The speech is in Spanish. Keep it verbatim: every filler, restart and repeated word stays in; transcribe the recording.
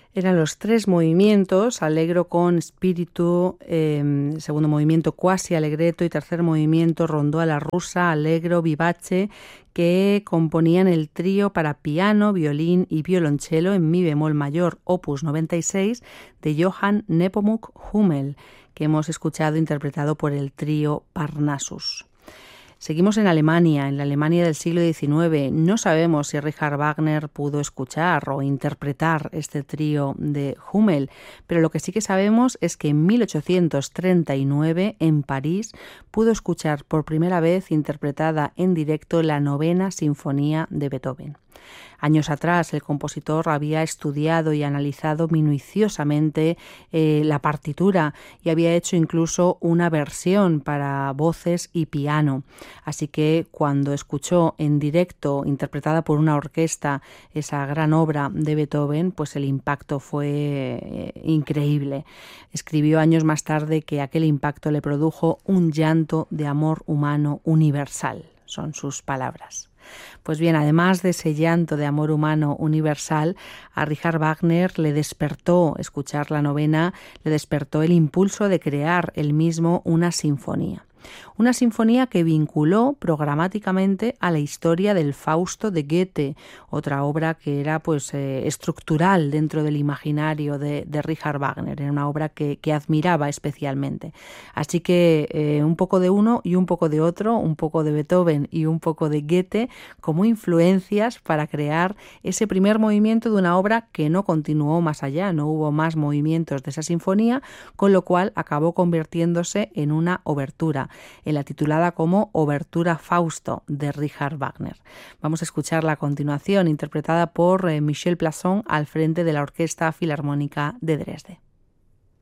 Eran los tres movimientos, allegro con spirito, eh, segundo movimiento quasi allegretto y tercer movimiento rondó alla russa, allegro, vivace, que componían el trío para piano, violín y violonchelo en mi bemol mayor, opus noventa y seis, de Johann Nepomuk Hummel, que hemos escuchado interpretado por el trío Parnassus. Seguimos en Alemania, en la Alemania del siglo diecinueve. No sabemos si Richard Wagner pudo escuchar o interpretar este trío de Hummel, pero lo que sí que sabemos es que en mil ochocientos treinta y nueve, en París, pudo escuchar por primera vez interpretada en directo la novena sinfonía de Beethoven. Años atrás, el compositor había estudiado y analizado minuciosamente eh, la partitura y había hecho incluso una versión para voces y piano. Así que cuando escuchó en directo, interpretada por una orquesta, esa gran obra de Beethoven, pues el impacto fue eh, increíble. Escribió años más tarde que aquel impacto le produjo un llanto de amor humano universal. Son sus palabras. Pues bien, además de ese llanto de amor humano universal, a Richard Wagner le despertó, escuchar la novena, le despertó el impulso de crear él mismo una sinfonía. Una sinfonía que vinculó programáticamente a la historia del Fausto de Goethe, otra obra que era pues eh, estructural dentro del imaginario de, de Richard Wagner, era una obra que, que admiraba especialmente. Así que eh, un poco de uno y un poco de otro, un poco de Beethoven y un poco de Goethe como influencias para crear ese primer movimiento de una obra que no continuó más allá, no hubo más movimientos de esa sinfonía, con lo cual acabó convirtiéndose en una obertura, en la titulada como Obertura Fausto de Richard Wagner. Vamos a escucharla a continuación, interpretada por eh, Michel Plasson al frente de la Orquesta Filarmónica de Dresde.